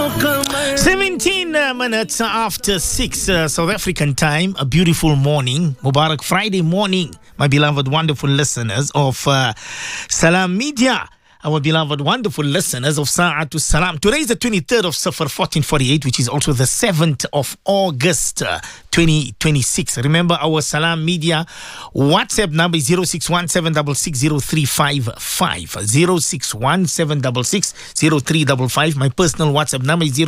17 minutes after 6 South African time. A beautiful morning. Mubarak Friday morning, my beloved, wonderful listeners of Salam Media. Our beloved, wonderful listeners of Sa'atu Salam. Today is the 23rd of Safar 1448, which is also the 7th of August 2026. Remember, our Salam Media WhatsApp number is 0617660355. 0617660355. My personal WhatsApp number is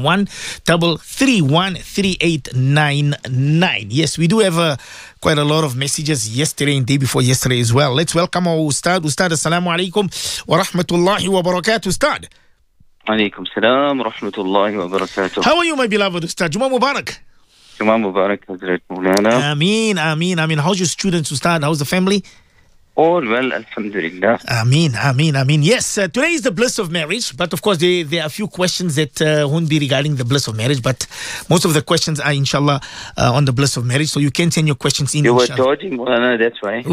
071-331-3899. Yes, we do have quite a lot of messages yesterday and day before yesterday as well. Let's welcome our Ustad. Ustad, assalamu alaikum wa rahmatullahi wa barakatuh. Ustad. Alaikum salam wa rahmatullahi wa barakatuh. How are you, my beloved Ustad? Juma Mubarak. Juma Mubarak, Hazrat Maulana. Ameen, ameen, ameen. How's your students, Ustad? How's the family? All well, alhamdulillah. Ameen, ameen, ameen. Yes, today is the bliss of marriage, but of course there are a few questions that won't be regarding the bliss of marriage, but most of the questions are inshallah on the bliss of marriage, so you can send your questions in. You were dodging, Maulana, that's why.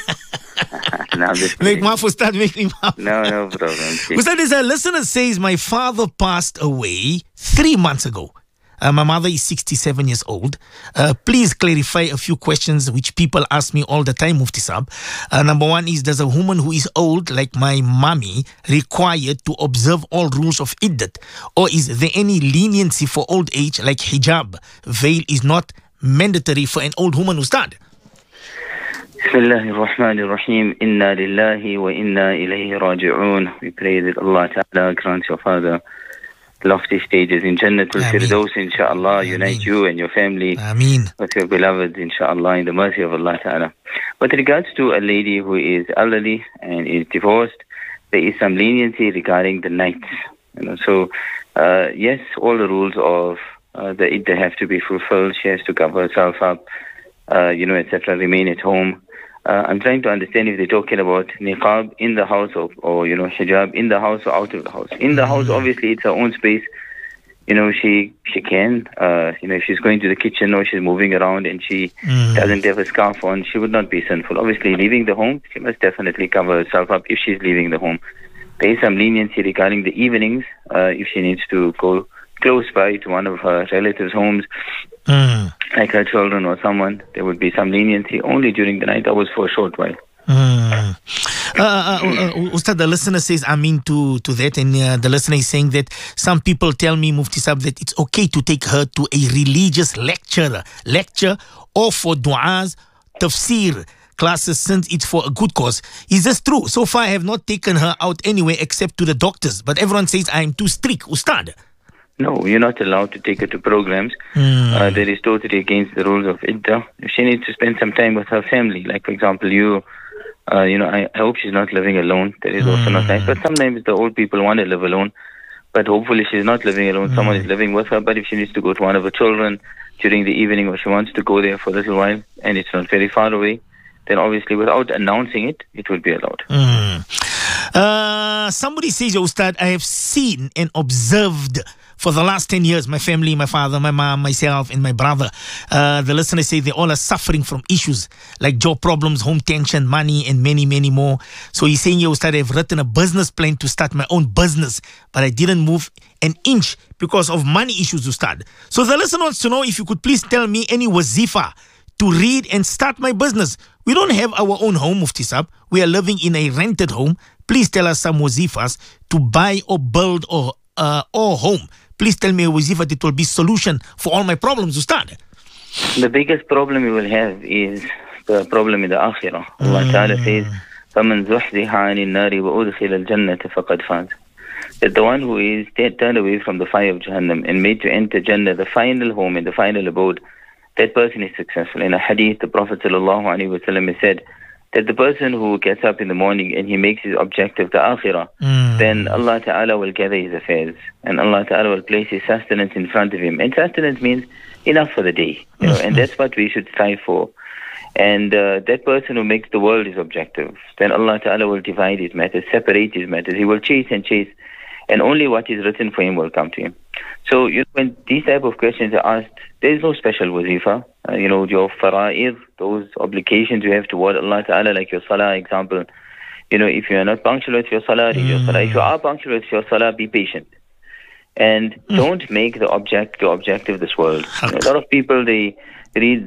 Make maaf, Ustad, make me maaf. No problem. Ustad, as a listener says, my father passed away 3 months ago. My mother is 67 years old. Please clarify a few questions which people ask me all the time, Mufti Saab. Number one is, does a woman who is old, like my mommy, required to observe all rules of iddat? Or is there any leniency for old age, like hijab? Veil is not mandatory for an old woman, Ustad. Bismillahir Rahmanir Rahim. Inna lillahi wa inna ilayhi raji'un. We pray that Allah Ta'ala grants your father lofty stages in Jannatul Firdaus, inshallah. Unite you and your family with your beloved, inshallah, in the mercy of Allah Ta'ala. With regards to a lady who is elderly and is divorced, there is some leniency regarding the nights. So, yes, all the rules of the iddah have to be fulfilled. She has to cover herself up, etc., remain at home. I'm trying to understand if they're talking about niqab in the house or hijab in the house or out of the house. In the house, obviously, it's her own space. She can, if she's going to the kitchen or she's moving around and she doesn't have a scarf on, she would not be sinful. Obviously, leaving the home, she must definitely cover herself up if she's leaving the home. There is some leniency regarding the evenings. If she needs to go close by to one of her relatives' homes, like her children or someone, there would be some leniency only during the night hours for a short while. Ustad, the listener says Amin to that, and the listener is saying that some people tell me, Mufti Sahib, that it's okay to take her to a religious lecture or for du'as, tafsir classes, since it's for a good cause. Is this true? So far I have not taken her out anywhere except to the doctors, but everyone says I am too strict, Ustad. No, you're not allowed to take her to programs. That is totally against the rules of iddah. If she needs to spend some time with her family, like for example you, I hope she's not living alone. That is also not nice. But sometimes the old people want to live alone. But hopefully she's not living alone. Someone is living with her. But if she needs to go to one of her children during the evening, or she wants to go there for a little while, and it's not very far away, then obviously without announcing it, it would be allowed. Somebody says, Ustad, I have seen and observed for the last 10 years, my family, my father, my mom, myself, and my brother. The listeners say they all are suffering from issues like job problems, home tension, money, and many, many more. So he's saying, Ustad, I've written a business plan to start my own business, but I didn't move an inch because of money issues, Ustad. So the listener wants to know if you could please tell me any wazifa to read and start my business. We don't have our own home, Mufti Sahib. We are living in a rented home. Please tell us some wazifas to buy or build or home. Please tell me a wazifa that will be solution for all my problems, Ustad. The biggest problem you will have is the problem in the akhirah. Allah Ta'ala says, فَمَنْ زُحْزِحَ عَنِ النَّارِ وَأُدْخِلَ الْجَنَّةَ فَقَدْ فَازَ. That the one who is turned away from the fire of Jahannam and made to enter Jannah, the final home and the final abode, that person is successful. In a hadith, the Prophet ﷺ has said that the person who gets up in the morning and he makes his objective the akhirah, then Allah Ta'ala will gather his affairs and Allah Ta'ala will place his sustenance in front of him. And sustenance means enough for the day, and that's what we should strive for. And that person who makes the world his objective, then Allah Ta'ala will divide his matters, separate his matters. He will chase and chase, and only what is written for him will come to him. So when these type of questions are asked, there is no special wazifa. Your fara'id, those obligations you have toward Allah Ta'ala, like your salah example. If you are not punctual with your salah, read your salah. If you are punctual with your salah, be patient. And don't make the objective of this world. A lot of people, they read,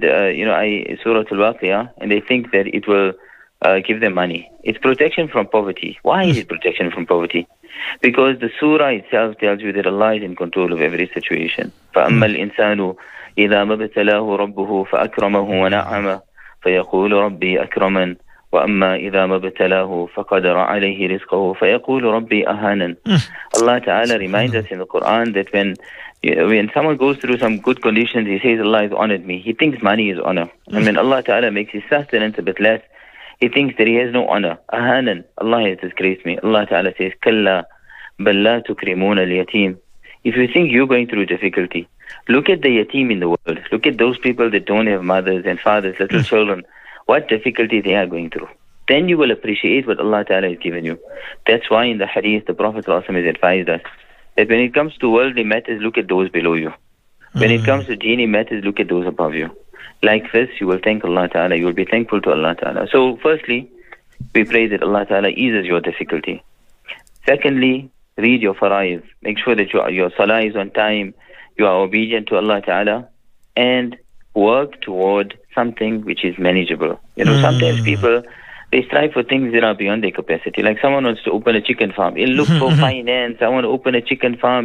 Surah Al-Waqiyah, and they think that it will give them money. It's protection from poverty. Why is it protection from poverty? Because the surah itself tells you that Allah is in control of every situation. فَأَمَّا الْإِنسَانُ إِذَا مَبْتَلَاهُ رَبُّهُ فَأَكْرَمَهُ وَنَعَّمَهُ فَيَقُولُ رَبِّي أَكْرَمَنِ وَأَمَّا إِذَا مَبْتَلَاهُ فَقَدَرَ عَلَيْهِ رِزْقَهُ فَيَقُولُ رَبِّي أَهَانَنِ. Allah Ta'ala reminds us in the Quran that when someone goes through some good conditions, he says, Allah has honored me. He thinks money is honor. And when Allah Ta'ala makes his sustenance a bit less, he thinks that he has no honor. Ahanan, Allah has disgraced me. Allah Ta'ala says, Kalla bal la tukrimuna al-yatim. If you think you're going through difficulty, look at the yatim in the world. Look at those people that don't have mothers and fathers, little children, what difficulty they are going through. Then you will appreciate what Allah Ta'ala has given you. That's why in the hadith, the Prophet ﷺ has advised us that when it comes to worldly matters, look at those below you. When it comes to dini matters, look at those above you. Like this, you will thank Allah Ta'ala. You will be thankful to Allah Ta'ala. So firstly, we pray that Allah Ta'ala eases your difficulty. Secondly, read your fara'id. Make sure that your salah is on time. You are obedient to Allah Ta'ala. And work toward something which is manageable. Sometimes people, they strive for things that are beyond their capacity. Like someone wants to open a chicken farm. He'll look for finance. I want to open a chicken farm,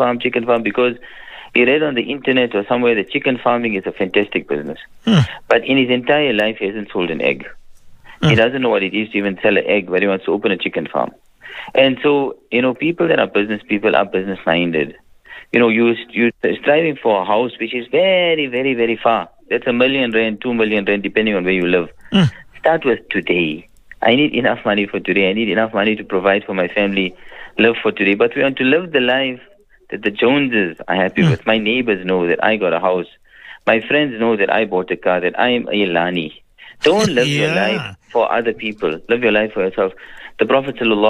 because he read on the internet or somewhere that chicken farming is a fantastic business. But in his entire life, he hasn't sold an egg. He doesn't know what it is to even sell an egg, but he wants to open a chicken farm. And so, people that are business people are business-minded. You're striving for a house which is very, very, very far. That's R1 million, 2 million rand, depending on where you live. Start with today. I need enough money for today. I need enough money to provide for my family, live for today. But we want to live the life that the Joneses are happy with. My neighbors know that I got a house. My friends know that I bought a car, that I am a Lani. Don't live your life for other people. Live your life for yourself. The Prophet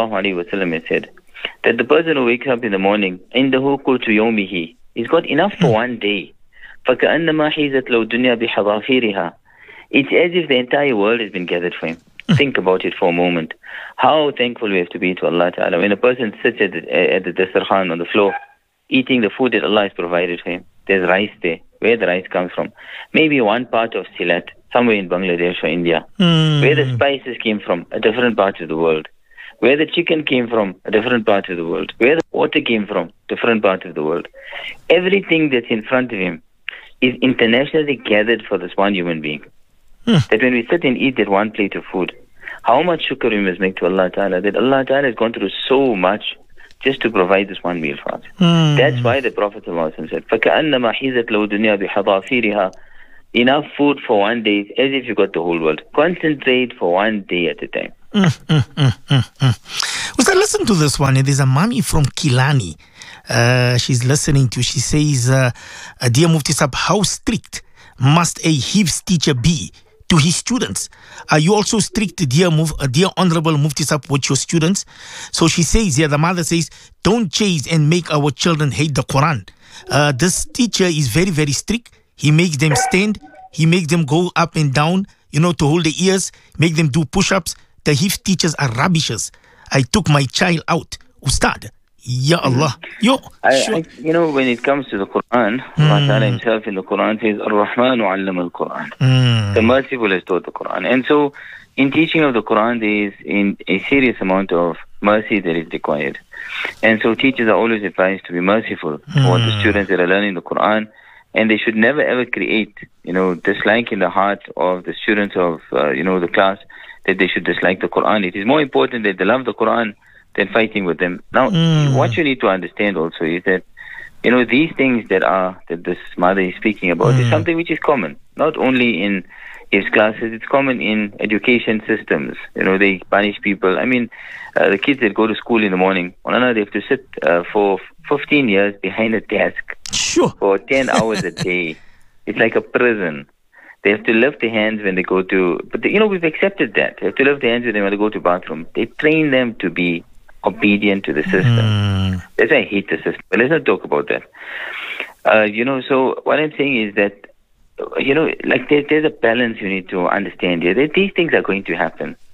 ﷺ has said that the person who wakes up in the morning, إِنْدَهُ قُلْتُ يَوْمِهِ, he's got enough for one day. فَكَأَنَّمَا حِيزَتْ لَوْ دُنْيَا بِحَظَافِيرِهَا. It's as if the entire world has been gathered for him. Think about it for a moment. How thankful we have to be to Allah Ta'ala. When a person sits at the dasarkhan on the floor, eating the food that Allah has provided for him, there's rice there. Where the rice comes from? Maybe one part of Silat, somewhere in Bangladesh or India. Where the spices came from, a different part of the world. Where the chicken came from, a different part of the world. Where the water came from, different part of the world. Everything that's in front of him is internationally gathered for this one human being. That when we sit and eat that one plate of food, how much shukr we must make to Allah Ta'ala, that Allah Ta'ala has gone through so much just to provide this one meal for us. That's why the Prophet ﷺ said, فَكَأَنَّمَا حِيزَتْ لَوْ دُنْيَا بِحَظَافِيرِهَا. Enough food for one day, as if you got the whole world. Concentrate for one day at a time. So listen to this one. There's a mommy from Kilani. She's listening to. She says, "Dear Mufti Sahab, how strict must a Hifz teacher be to his students? Are you also strict, dear Honorable Mufti Sahab, with your students?" So she says, the mother says, "Don't chase and make our children hate the Quran. This teacher is very, very strict. He makes them stand. He makes them go up and down, to hold their ears, make them do push-ups. The Hifz teachers are rubbishers. I took my child out. Ustad, Ya Allah." When it comes to the Quran, Allah Ta'ala himself in the Quran says, Ar-Rahmanu 'allama al-Quran. The merciful has taught the Quran. And so, in teaching of the Quran, there is a serious amount of mercy that is required. And so, teachers are always advised to be merciful toward the students that are learning the Quran. And they should never ever create, dislike in the heart of the students of, the class, that they should dislike the Quran. It is more important that they love the Quran than fighting with them. Now, what you need to understand also is that, these things that this mother is speaking about is something which is common, not only in his classes, it's common in education systems. They punish people. I mean, the kids that go to school in the morning, they have to sit for 15 years behind a desk for 10 hours a day. It's like a prison. They have to lift their hands when they go to... But, we've accepted that. They have to lift their hands when they go to the bathroom. They train them to be obedient to the system. That's why I hate the system. But let's not talk about that. So what I'm saying is that, there's a balance you need to understand here. That these things are going to happen.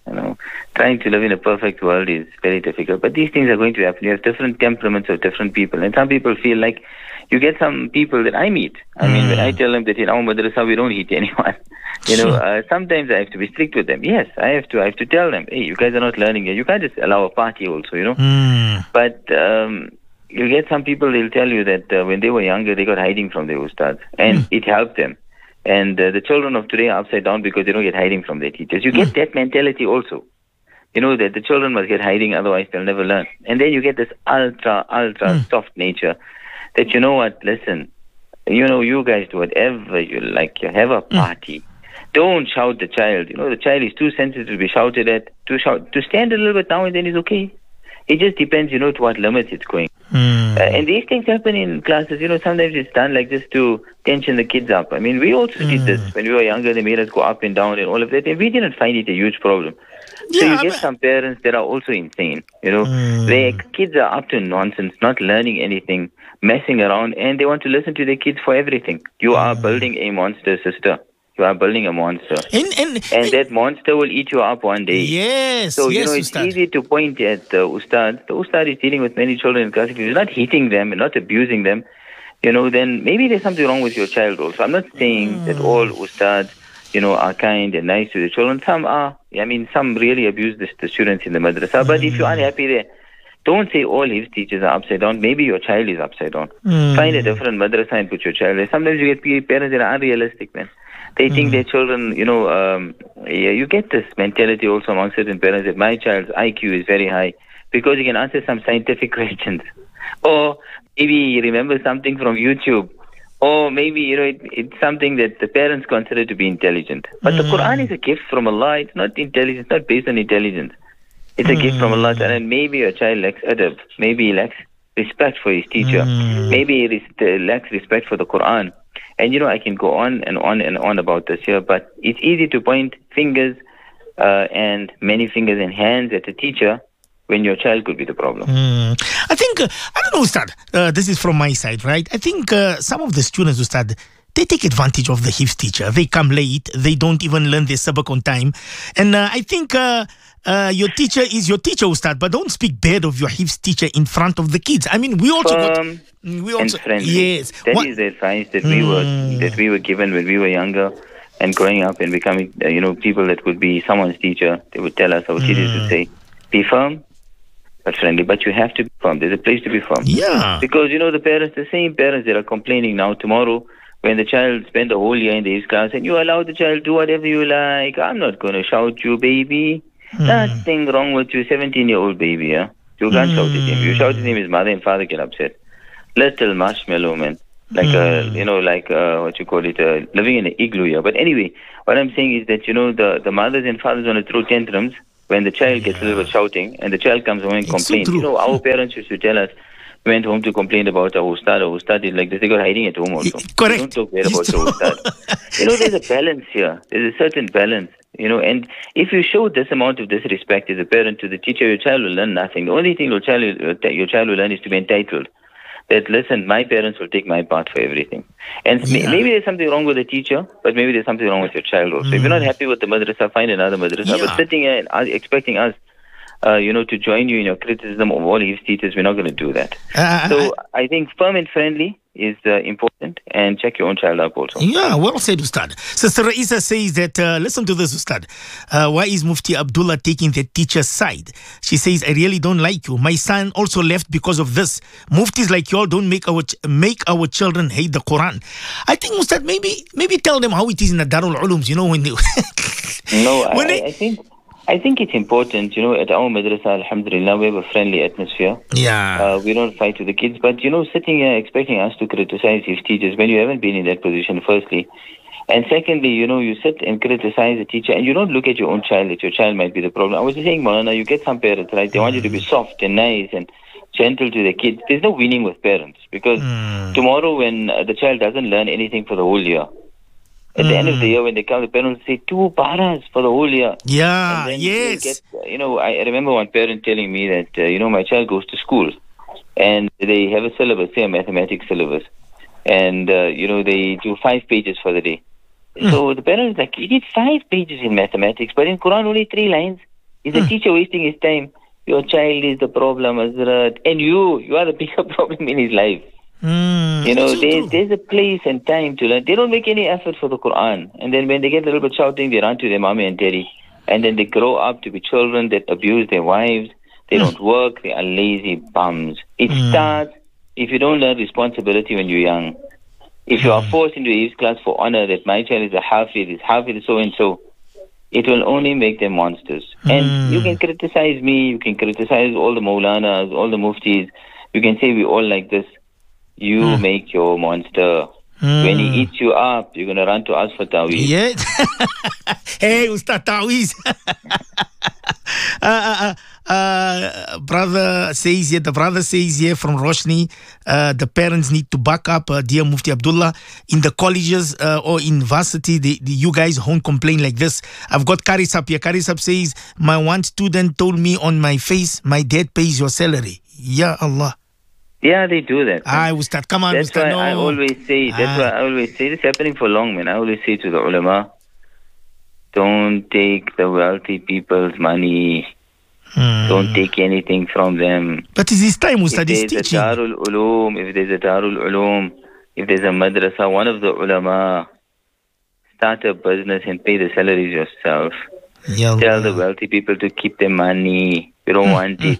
Trying to live in a perfect world is very difficult. But these things are going to happen. You have different temperaments of different people. And some people feel like, you get some people that I meet. I mean, when I tell them that in our madrasa we don't hit anyone. Sometimes I have to be strict with them. Yes, I have to tell them, hey, you guys are not learning here. You can't just allow a party also, But you get some people, they'll tell you that when they were younger, they got hiding from their ustads. And it helped them. And the children of today are upside down because they don't get hiding from their teachers. You get that mentality also. That the children must get hiding, otherwise they'll never learn. And then you get this ultra soft nature that, listen, you guys do whatever you like. You have a party. Don't shout the child. The child is too sensitive to be shouted at. To stand a little bit now and then is okay. It just depends, to what limits it's going. And these things happen in classes. Sometimes it's done like this to tension the kids up. I mean, we also did this when we were younger. They made us go up and down and all of that. And we didn't find it a huge problem. So you get some parents that are also insane. Their kids are up to nonsense, not learning anything, messing around, and they want to listen to their kids for everything. You are building a monster, sister. You are building a monster. And that monster will eat you up one day. Yes. So, it's easy to point at the ustad. The ustad is dealing with many children in class. If you're not hitting them and not abusing them, then maybe there's something wrong with your child also. I'm not saying that all ustads, are kind and nice to the children. Some are. Some really abuse the students in the madrasa. But if you're unhappy there, don't say all his teachers are upside down. Maybe your child is upside down. Find a different madrasa and put your child there. Sometimes you get parents that are unrealistic, man. They think their children, you get this mentality also among certain parents that my child's IQ is very high because he can answer some scientific questions. Or maybe he remembers something from YouTube. Or maybe, it's something that the parents consider to be intelligent. But the Quran is a gift from Allah. It's not intelligence. It's not based on intelligence. It's a gift from Allah. And maybe your child lacks adab. Maybe he lacks respect for his teacher. Maybe he lacks respect for the Quran. And, I can go on and on and on about this here. But it's easy to point fingers and many fingers and hands at the teacher when your child could be the problem. I think, I don't know, Ustad, this is from my side, right? I think some of the students, Ustad, they take advantage of the Hifz teacher. They come late. They don't even learn their sabak on time. And I think your teacher is your teacher, Ustad, but don't speak bad of your Hifz teacher in front of the kids. I mean, we also and friendly. Yes. That is the advice that we were given when we were younger and growing up and becoming, people that would be someone's teacher. They would tell us, our teachers would say, be firm, but friendly. But you have to be firm. There's a place to be firm. Yeah. Because, the same parents that are complaining now tomorrow, when the child spent the whole year in the Hifz class and you allow the child to do whatever you like, I'm not going to shout you, baby. Nothing wrong with you, 17-year-old baby, yeah? You can't shout at him. You shout at him, his mother and father get upset. Little marshmallow, man. Like, what you call it, living in an igloo here. But anyway, what I'm saying is that, the mothers and fathers want to throw tantrums when the child gets a little bit shouting and the child comes home and complains. So our parents used to tell us, went home to complain about our ustad. Our ustad is like this. They got hiding at home also. Correct. Don't talk bad about your ustad. There's a balance here. There's a certain balance. And if you show this amount of disrespect as a parent to the teacher, your child will learn nothing. The only thing your child will learn is to be entitled. That, listen, my parents will take my part for everything. And maybe there's something wrong with the teacher, but maybe there's something wrong with your child also. If you're not happy with the madrasa, find another madrasa. But sitting here and expecting us, to join you in your criticism of all his teachers, we're not going to do that. So I think firm and friendly is important, and check your own child up also. Yeah, well said, Ustad. Sister Raisa says that, listen to this, Ustad. Why is Mufti Abdullah taking the teacher's side? She says, I really don't like you. My son also left because of this. Muftis like y'all don't make our children hate the Quran. I think, Ustad, maybe tell them how it is in the Darul Ulums, when they... I think it's important, at our madrasa, alhamdulillah, we have a friendly atmosphere. Yeah. We don't fight with the kids. But, sitting here expecting us to criticize his teachers when you haven't been in that position, firstly. And secondly, you sit and criticize the teacher and you don't look at your own child, that your child might be the problem. I was just saying, Maulana, you get some parents, right? They want you to be soft and nice and gentle to the kids. There's no winning with parents because tomorrow when the child doesn't learn anything for the whole year, at the end of the year, when they come, the parents say 2 paras for the whole year. Yeah, yes. I remember one parent telling me that, my child goes to school and they have a syllabus, say a mathematics syllabus. And, they do 5 pages for the day. So the parents like, you did 5 pages in mathematics, but in Quran only 3 lines. Is the teacher wasting his time? Your child is the problem, Hazrat. And you are the bigger problem in his life. You know, there's a place and time to learn. They don't make any effort for the Quran. And then when they get a little bit shouting, they run to their mommy and daddy. And then they grow up to be children that abuse their wives. They don't work. They are lazy bums. It starts if you don't learn responsibility when you're young. If you are forced into a Eve's class for honor that my child is a Hafid is so-and-so, it will only make them monsters. And you can criticize me, you can criticize all the Maulanas, all the Muftis. You can say we all like this. You make your monster. When he eats you up, you're going to run to us for Taweez. Yeah. Hey, Ustad Taweez. The brother says here from Roshni, the parents need to back up dear Mufti Abdullah. In the colleges or in varsity, you guys won't complain like this. I've got Karisap here. Karisap says, my one student told me on my face, my dad pays your salary. Ya Allah. Yeah, they do that. Ustad, come on, That's Ustad. why I always say, this happening for long, man. I always say to the ulama, don't take the wealthy people's money. Don't take anything from them. But it's his time, Ustad, he's If there's teaching. a Darul Ulum, if there's a madrasa, one of the ulama, start a business and pay the salaries yourself. Ya Tell Allah. the wealthy people to keep their money. You don't want it.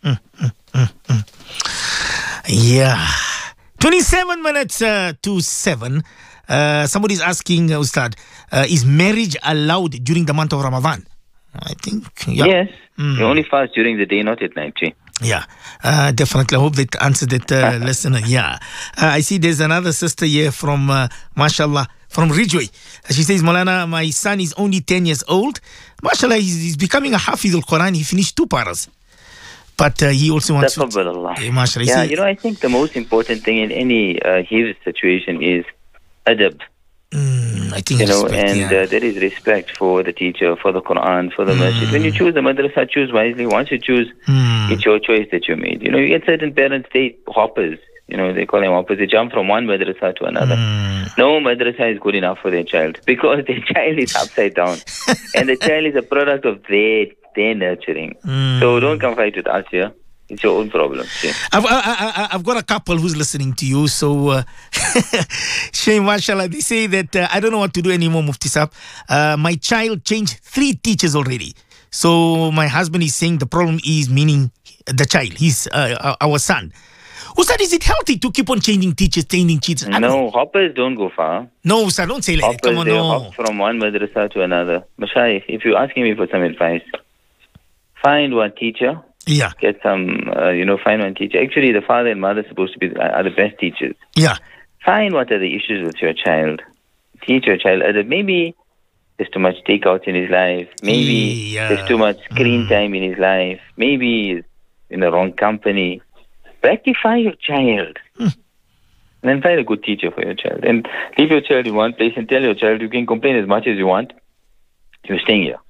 Yeah. 27 minutes to 7. Somebody's asking, Ustad, is marriage allowed during the month of Ramadan? I think, yeah. Yes. You only fast during the day, not at night, G. Yeah, definitely. I hope that answered that listener. Yeah. I see there's another sister here from, mashallah, from Ridgeway. She says, Maulana, my son is only 10 years old. Mashallah, he's becoming a Hafiz al-Quran. He finished 2 paras. But he also wants to... Mashallah, yeah, you know, I think the most important thing in any Hifz situation is adab. I think there is respect for the teacher, for the Quran, for the masjid. When you choose the madrasa, choose wisely. Once you choose, it's your choice that you made. You know, you get certain parents, they hoppers. You know, they call them hoppers. They jump from one madrasa to another. No madrasa is good enough for their child because their child is upside down. And the child is a product of their nurturing. So don't come fight with us here. It's your own problem. Yeah. I've got a couple who's listening to you. So, Shay, mashallah, they say that I don't know what to do anymore, Mufti Saab. My child changed 3 teachers already. So, my husband is saying the problem is meaning the child. He's our son. Ustad, is it healthy to keep on changing teachers? No, hoppers don't go far. No, Ustad, don't say like that. Come on, they no. hop from one madrasa to another. Mashayikh, if you're asking me for some advice, find one teacher. Yeah. Get some, find one teacher. Actually, the father and mother are supposed to be are the best teachers. Yeah. Find what are the issues with your child. Teach your child. Maybe there's too much takeouts in his life. Maybe there's too much screen time in his life. Maybe he's in the wrong company. Rectify your child. And then find a good teacher for your child. And leave your child in one place and tell your child you can complain as much as you want. You're staying here.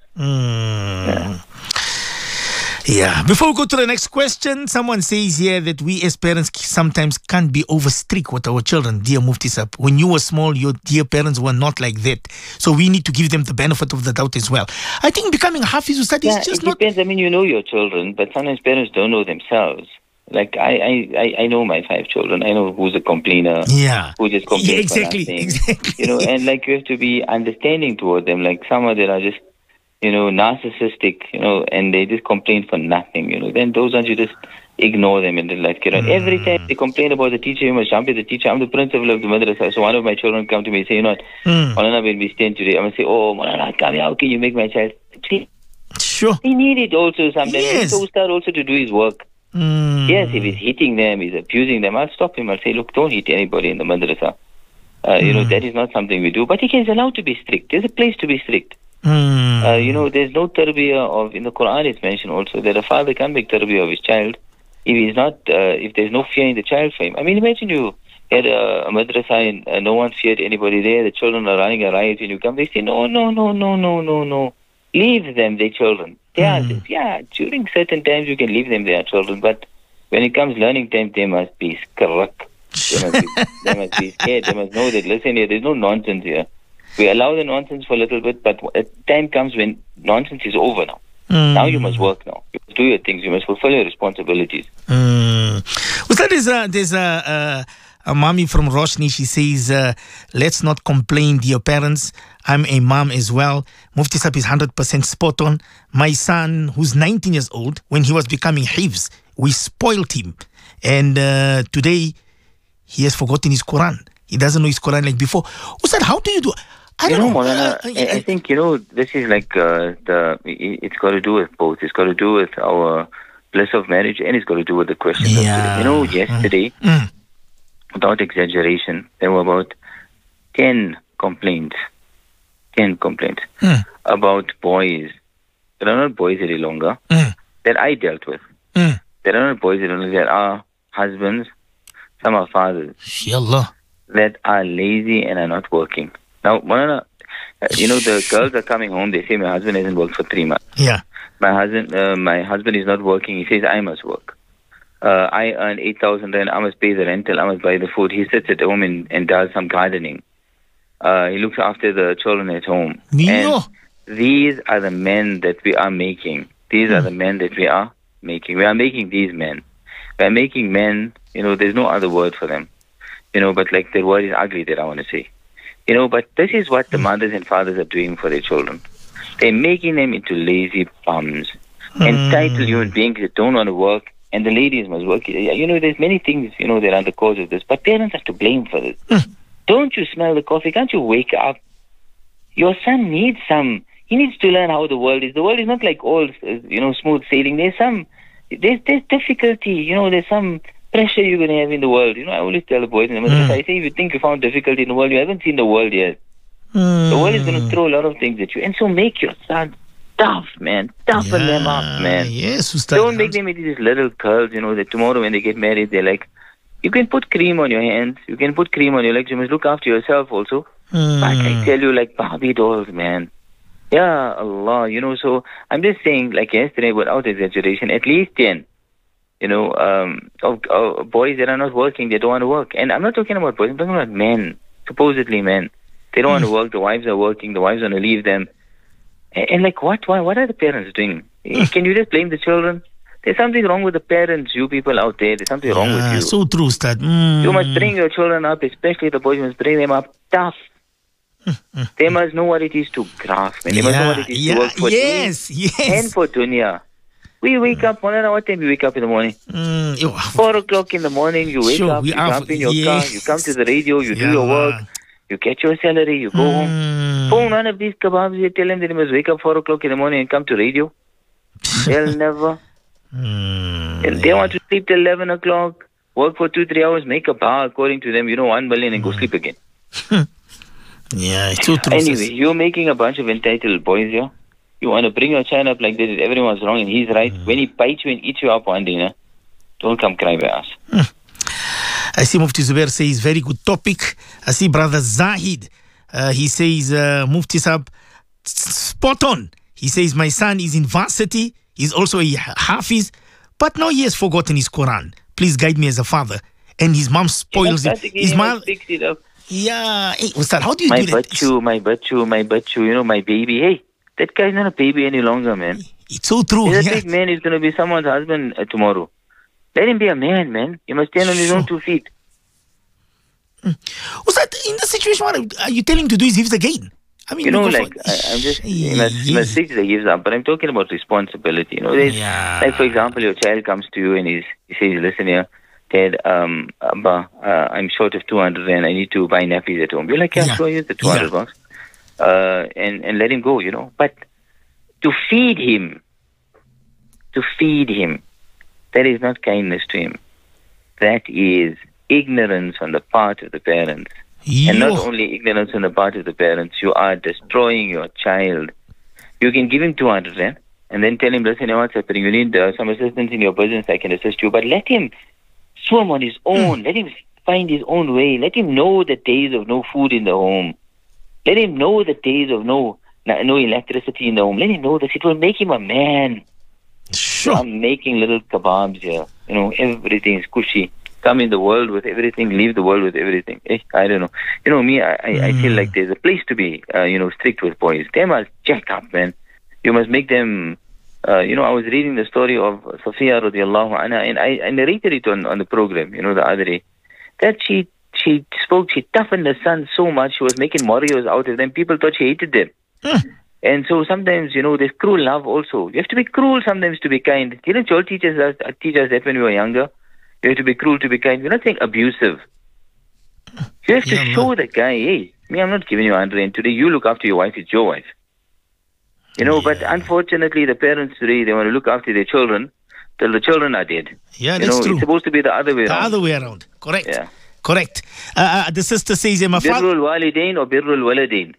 Yeah. Before we go to the next question, someone says here that we as parents sometimes can't be over strict with our children. Dear Mufti Saab, when you were small, your dear parents were not like that. So we need to give them the benefit of the doubt as well. I think becoming Hafiz Ustad is just not... It depends. I mean, you know your children, but sometimes parents don't know themselves. Like, I know my 5 children. I know who's a complainer. Yeah. Who just complains for exactly. nothing. You know, and like you have to be understanding toward them. Like some of them are just, narcissistic, and they just complain for nothing, Then those ones you just ignore them and then let get on. Every time they complain about the teacher, you must jump at the teacher. I'm the principal of the madrasa. So one of my children come to me and say, Maulana, when we stand today, I'm going to say, oh, Maulana, how can you make my child? Sure. He need it also sometimes. Yes. He start also to do his work. Yes, if he's hitting them, he's abusing them, I'll stop him. I'll say, look, don't hit anybody in the madrasa. That is not something we do. But he is allowed to be strict. There's a place to be strict. There's no tarbiyah in the Quran it's mentioned also that a father can't make tarbiyah of his child if he's not, if there's no fear in the child for him. I mean, imagine you had a madrasa and no one feared anybody there. The children are running a riot when you come. They say, no. Leave them, they're children. They are, during certain times you can leave them, they are children. But when it comes learning time, they must be correct. They must be scared. They must know that, listen here, there's no nonsense here. We allow the nonsense for a little bit, but time comes when nonsense is over now. Now you must work now. You must do your things. You must fulfill your responsibilities. There's a mommy from Roshni. She says, let's not complain, dear parents. I'm a mom as well. Mufti Sahib is 100% spot on. My son, who's 19 years old, when he was becoming Hifz, we spoiled him. And today, he has forgotten his Quran. He doesn't know his Quran like before. Ustad, how do you do? I don't know. I think, this is like it's got to do with both. It's got to do with our bliss of marriage, and it's got to do with the questions of today. Yesterday, without exaggeration, there were about 10 complaints about boys that are not boys any longer that I dealt with. That are not boys any longer, that are husbands, some are fathers, that are lazy and are not working. Now, the girls are coming home, they say, my husband hasn't worked for 3 months. Yeah. My husband is not working, he says, I must work. I earn 8,000 rand, I must pay the rental, I must buy the food. He sits at home and does some gardening. He looks after the children at home. And these are the men that we are making. These are the men that we are making. We are making these men. We are making men, there's no other word for them. But like the word is ugly that I want to say. But this is what the mothers and fathers are doing for their children. They're making them into lazy bums. Entitled human beings that don't want to work, and the ladies must work. There's many things, that are the cause of this, but parents are to blame for this. Don't you smell the coffee? Can't you wake up? Your son needs he needs to learn how the world is. The world is not like all, smooth sailing. There's difficulty, there's some pressure you're going to have in the world. I always tell the boys in the madrasa, I say, if you think you found difficulty in the world, you haven't seen the world yet. The world is going to throw a lot of things at you. And so make your son tough, man. Toughen them up, man. Yes, Ustad. Don't make them into these little curls, that tomorrow when they get married, they're like, you can put cream on your hands, you can put cream on your legs, you must look after yourself also. But I tell you, like Barbie dolls, man. Yeah, Allah, so I'm just saying, like yesterday, without exaggeration, at least 10, of boys that are not working, they don't want to work. And I'm not talking about boys, I'm talking about men, supposedly men. They don't want to work, the wives are working, the wives want to leave them. And like, what are the parents doing? Can you just blame the children? There's something wrong with the parents, you people out there. There's something wrong with you. So true, Ustad. You must bring your children up, especially the boys, you must bring them up tough. They must know what it is to graft, man. They must know what it is to work for and for dunya. We wake up, what time you wake up in the morning? 4 o'clock in the morning, you wake up, you jump in your car, you come to the radio, you do your work, you get your salary, you go home. Phone one of these kebabs, you tell them that they must wake up 4 o'clock in the morning and come to radio. They'll never. And they want to sleep till 11 o'clock, work for 2-3 hours, make a bar according to them, 1 million and go sleep again. It's so true. Anyway, you're making a bunch of entitled boys here. You want to bring your child up like this, everyone's wrong and he's right. When he bites you and eats you up one day, don't come cry by us. I see Mufti Zubair says, very good topic. I see Brother Zahid. He says, Mufti Sahib, spot on. He says, my son is in varsity. He's also a Hafiz, but now he has forgotten his Quran. Please guide me as a father. And his mom spoils him. His mom picks it up. Yeah. Hey, Ustad, how do you do that? My bachu, my baby. Hey, that guy's not a baby any longer, man. It's so true. He's a big man. He's going to be someone's husband tomorrow. Let him be a man, man. He must stand on his own 2 feet. Ustad, in the situation, what are you telling him to do his hifz again? I mean, I'm just, he must fix the gives up, but I'm talking about responsibility. Like, for example, your child comes to you and he says, listen here, Dad, Abba, I'm short of 200 and I need to buy nappies at home. You're like, sure, here's the 200 bucks. And let him go, But to feed him, that is not kindness to him. That is ignorance on the part of the parents. And not only ignorance on the part of the parents, you are destroying your child. You can give him 200 rand and then tell him, listen, what's happening? You need some assistance in your business, I can assist you. But let him swim on his own. Let him find his own way. Let him know the days of no food in the home. Let him know the days of no electricity in the home. Let him know this. It will make him a man. Sure. I'm making little kebabs here. Everything is cushy. Come in the world with everything, leave the world with everything. I don't know. Me, I feel like there's a place to be, strict with boys. They must check up, man. You must make them I was reading the story of Safiya radiallahu anha, and I narrated it on the program, the other day, that she toughened the son so much, she was making warriors out of them. People thought she hated them. And so sometimes, there's cruel love also. You have to be cruel sometimes to be kind. Didn't your teach us that when we were younger? You have to be cruel to be kind. We're not saying abusive. You have to show the guy, hey, I'm not giving you 100 today. You look after your wife, it's your wife. But unfortunately, the parents today, they want to look after their children till the children are dead. Yeah, that's true. It's supposed to be the other way around. The other way around. Correct. Yeah. Correct. The sister says, my father... Birrul walidain or birrul waladain?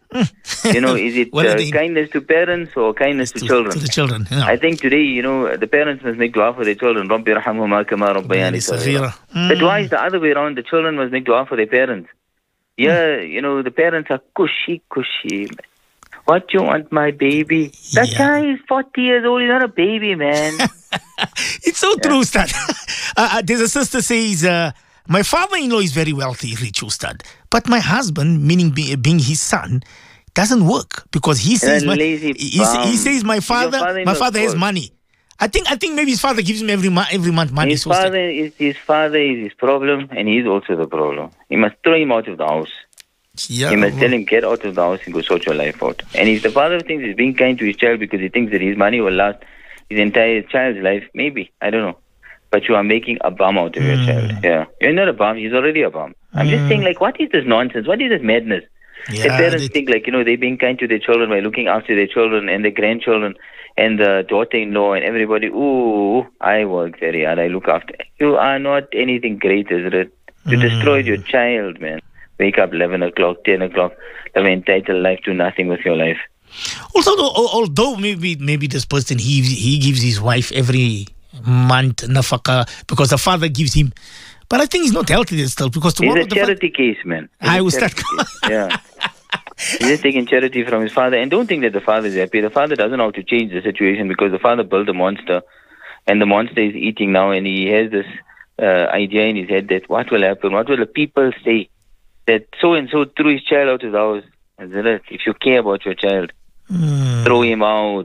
Is it kindness to parents or kindness to children? To the children, yeah. I think today, the parents must make dua for their children. Rabbi rahamhuma kama rabbayani saghira. The dua is the other way around. The children must make dua for their parents. Yeah, the parents are cushy. What you want, my baby? That guy is 40 years old. He's not a baby, man. It's so true, Ustad. There's a sister says... my father-in-law is very wealthy, rich, Ustad. But my husband, meaning being his son, doesn't work because he says he says my father has money. I think maybe his father gives him every month money. His father is his problem, and he's also the problem. He must throw him out of the house. Yeah, he must tell him, get out of the house and go sort your life out. And if the father thinks he's being kind to his child because he thinks that his money will last his entire child's life, maybe, I don't know. But you are making a bum out of your child. Yeah. You're not a bum. He's already a bum. I'm just saying, what is this nonsense? What is this madness? The parents think, they're being kind to their children by looking after their children and their grandchildren and the daughter-in-law and everybody. Ooh, I work very hard. I look after. You are not anything great, is it? You destroyed your child, man. Wake up 11 o'clock, 10 o'clock, have an entitled life to nothing with your life. Also, although maybe this person, he gives his wife every month nafaka because the father gives him, but I think he's not healthy still because tomorrow it's a charity case, man. I will start. Yeah, he's just taking charity from his father, and don't think that the father is happy. The father doesn't know how to change the situation because the father built a monster, and the monster is eating now, and he has this idea in his head that what will happen? What will the people say? That so and so threw his child out of the house. If you care about your child, throw him out.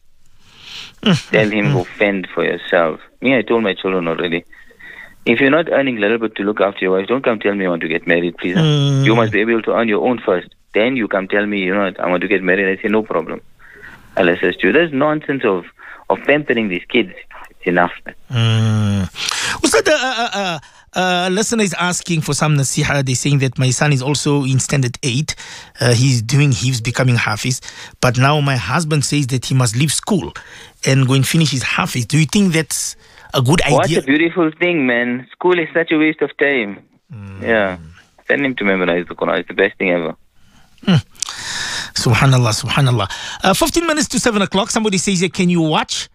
Tell him go fend for yourself. I told my children already. If you're not earning a little bit to look after your wife, don't come tell me you want to get married, please. You must be able to earn your own first. Then you come tell me, I want to get married. I say, no problem. I'll assist you. There's nonsense of pampering these kids. It's enough, man. Listener is asking for some nasiha. They're saying that my son is also in standard 8. He's doing Hifz, becoming Hafiz. But now my husband says that he must leave school and go and finish his Hafiz. Do you think that's a good idea? What a beautiful thing, man. School is such a waste of time. Yeah. Send him to memorize the Quran. It's the best thing ever. Subhanallah. 15 minutes to 7 o'clock. Somebody says here, can you watch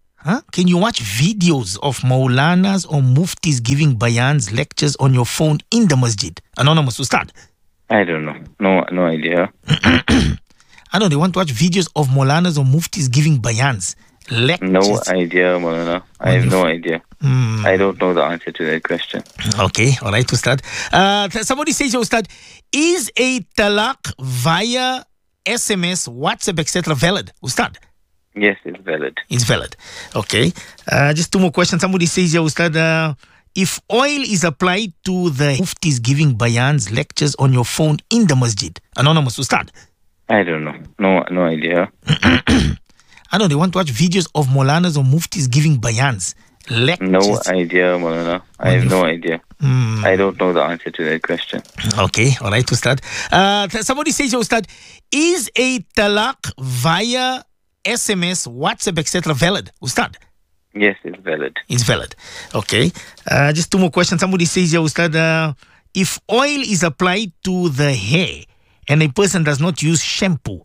videos of Maulanas or Muftis giving bayans, lectures on your phone in the masjid? Anonymous, Ustad. I don't know. No idea. I know they want to watch videos of Maulanas or Muftis giving bayans, lectures. No idea, Maulana. I have no idea. I don't know the answer to that question. Okay, all right, Ustad. Somebody says, Ustad, is a talaq via SMS, WhatsApp, etc. valid? Ustad? Yes, it's valid. It's valid. Okay. Just two more questions. Somebody says here, Ustad, if oil is applied to the Muftis giving bayans, lectures on your phone in the masjid. Anonymous, Ustad. I don't know. No idea. I know they want to watch videos of Maulanas or Muftis giving bayans, lectures. No idea, Maulana. I have no idea. I don't know the answer to that question. Okay. All right, Ustad. Somebody says here, Ustad, is a talaq via SMS, WhatsApp, etc. valid? Ustad? Yes, it's valid. It's valid. Okay. Just two more questions. Somebody says here, Ustad, if oil is applied to the hair and a person does not use shampoo,